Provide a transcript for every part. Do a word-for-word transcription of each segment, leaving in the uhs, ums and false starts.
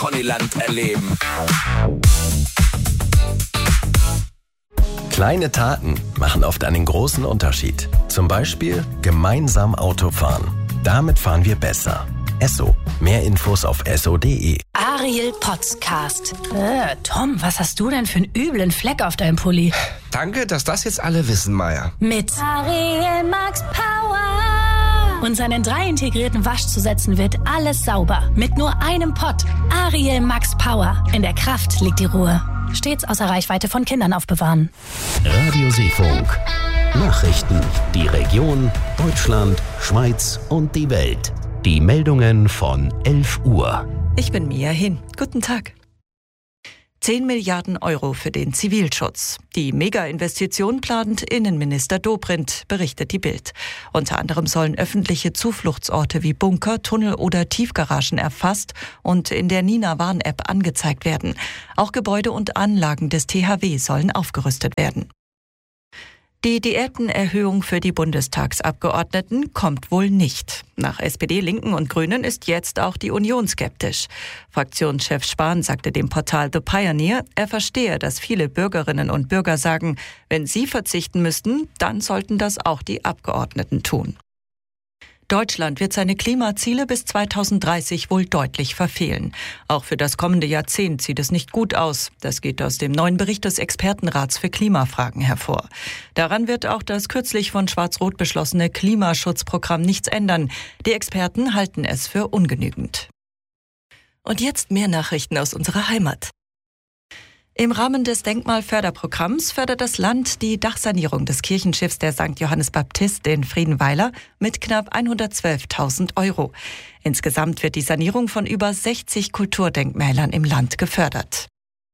Ponyland erleben. Kleine Taten machen oft einen großen Unterschied. Zum Beispiel gemeinsam Auto fahren. Damit fahren wir besser. Esso. Mehr Infos auf esso punkt de. Ariel Podcast. Äh, Tom, was hast du denn für einen üblen Fleck auf deinem Pulli? Danke, dass das jetzt alle wissen, Maya. Mit Ariel Max Power. Und seinen drei integrierten Waschzusätzen wird alles sauber. Mit nur einem Pott. Ariel Max Power. In der Kraft liegt die Ruhe. Stets außer Reichweite von Kindern aufbewahren. Radio Seefunk. Nachrichten. Die Region, Deutschland, Schweiz und die Welt. Die Meldungen von elf Uhr. Ich bin Mia Hin. Guten Tag. zehn Milliarden Euro für den Zivilschutz. Die Mega-Investition plant Innenminister Dobrindt, berichtet die Bild. Unter anderem sollen öffentliche Zufluchtsorte wie Bunker, Tunnel oder Tiefgaragen erfasst und in der Nina-Warn-App angezeigt werden. Auch Gebäude und Anlagen des T H W sollen aufgerüstet werden. Die Diätenerhöhung für die Bundestagsabgeordneten kommt wohl nicht. Nach S P D, Linken und Grünen ist jetzt auch die Union skeptisch. Fraktionschef Spahn sagte dem Portal The Pioneer, er verstehe, dass viele Bürgerinnen und Bürger sagen, wenn sie verzichten müssten, dann sollten das auch die Abgeordneten tun. Deutschland wird seine Klimaziele bis zweitausenddreißig wohl deutlich verfehlen. Auch für das kommende Jahrzehnt sieht es nicht gut aus. Das geht aus dem neuen Bericht des Expertenrats für Klimafragen hervor. Daran wird auch das kürzlich von Schwarz-Rot beschlossene Klimaschutzprogramm nichts ändern. Die Experten halten es für ungenügend. Und jetzt mehr Nachrichten aus unserer Heimat. Im Rahmen des Denkmalförderprogramms fördert das Land die Dachsanierung des Kirchenschiffs der Sankt Johannes Baptist in Friedenweiler mit knapp hundertzwölftausend Euro. Insgesamt wird die Sanierung von über sechzig Kulturdenkmälern im Land gefördert.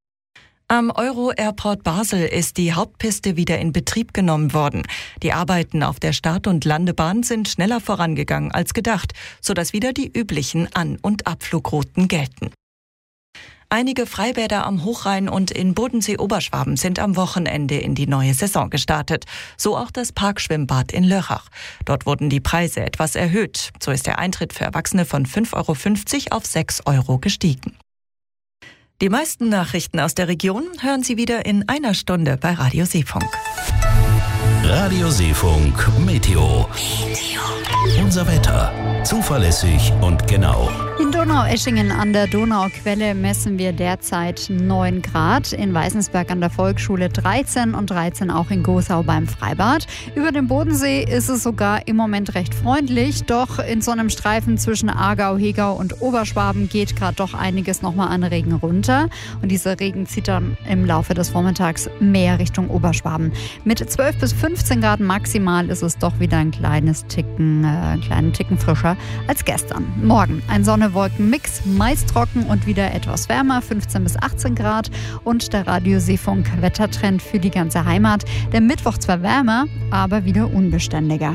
Am Euro-Airport Basel ist die Hauptpiste wieder in Betrieb genommen worden. Die Arbeiten auf der Start- und Landebahn sind schneller vorangegangen als gedacht, sodass wieder die üblichen An- und Abflugrouten gelten. Einige Freibäder am Hochrhein und in Bodensee-Oberschwaben sind am Wochenende in die neue Saison gestartet. So auch das Parkschwimmbad in Lörrach. Dort wurden die Preise etwas erhöht. So ist der Eintritt für Erwachsene von fünf Euro fünfzig auf sechs Euro gestiegen. Die meisten Nachrichten aus der Region hören Sie wieder in einer Stunde bei Radio Seefunk. Radio Seefunk Meteo. Meteo. Unser Wetter. Zuverlässig und genau. In Donaueschingen an der Donauquelle messen wir derzeit neun Grad, in Weißensberg an der Volksschule dreizehn und dreizehn auch in Gosau beim Freibad. Über dem Bodensee ist es sogar im Moment recht freundlich, doch in so einem Streifen zwischen Aargau, Hegau und Oberschwaben geht gerade doch einiges nochmal an Regen runter. Und dieser Regen zieht dann im Laufe des Vormittags mehr Richtung Oberschwaben. Mit zwölf bis fünfzehn Grad maximal ist es doch wieder ein kleines Ticken, äh, einen kleinen Ticken frischer als gestern. Morgen ein Sonne-Wolken-Mix, meist trocken und wieder etwas wärmer, fünfzehn bis achtzehn Grad. Und der Radio Seefunk Wettertrend für die ganze Heimat. Der Mittwoch zwar wärmer, aber wieder unbeständiger.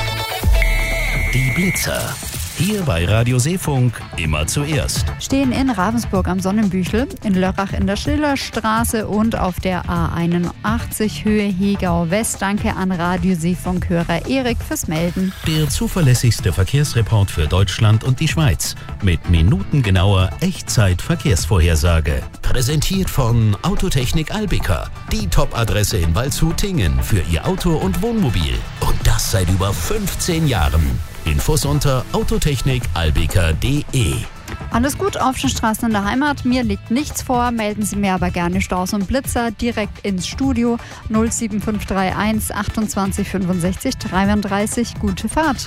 Die Blitzer. Hier bei Radio Seefunk immer zuerst. Stehen in Ravensburg am Sonnenbüchel, in Lörrach in der Schillerstraße und auf der A einundachtzig Höhe Hegau West. Danke an Radio Seefunk-Hörer Erik fürs Melden. Der zuverlässigste Verkehrsreport für Deutschland und die Schweiz. Mit minutengenauer Echtzeit-Verkehrsvorhersage. Präsentiert von Autotechnik Albika. Die Top-Adresse in Waldshut-Tingen für Ihr Auto und Wohnmobil. Und das seit über fünfzehn Jahren. Infos unter autotechnik albika punkt de. Alles gut auf den Straßen in der Heimat. Mir liegt nichts vor. Melden Sie mir aber gerne Staus und Blitzer direkt ins Studio null sieben fünf drei eins achtundzwanzig fünfundsechzig dreiunddreißig. Gute Fahrt.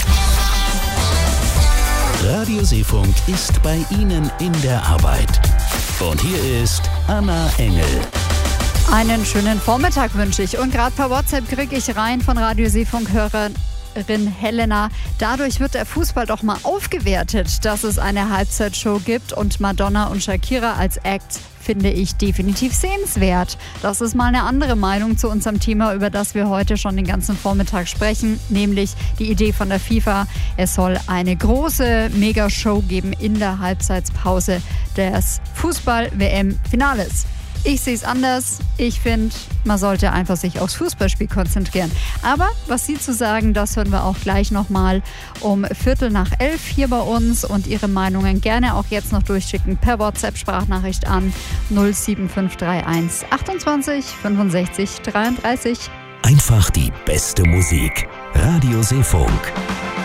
Radio Seefunk ist bei Ihnen in der Arbeit. Und hier ist Anna Engel. Einen schönen Vormittag wünsche ich. Und gerade per WhatsApp kriege ich rein von Radio Seefunk-Hörern Helena. Dadurch wird der Fußball doch mal aufgewertet, dass es eine Halbzeitshow gibt und Madonna und Shakira als Acts finde ich definitiv sehenswert. Das ist mal eine andere Meinung zu unserem Thema, über das wir heute schon den ganzen Vormittag sprechen, nämlich die Idee von der FIFA. Es soll eine große Megashow geben in der Halbzeitpause des Fußball-W M-Finales. Ich sehe es anders. Ich finde, man sollte einfach sich aufs Fußballspiel konzentrieren. Aber was Sie zu sagen, das hören wir auch gleich nochmal um Viertel nach elf hier bei uns. Und Ihre Meinungen gerne auch jetzt noch durchschicken per WhatsApp-Sprachnachricht an null sieben fünf drei eins achtundzwanzig fünfundsechzig dreiunddreißig. Einfach die beste Musik. Radio Seefunk.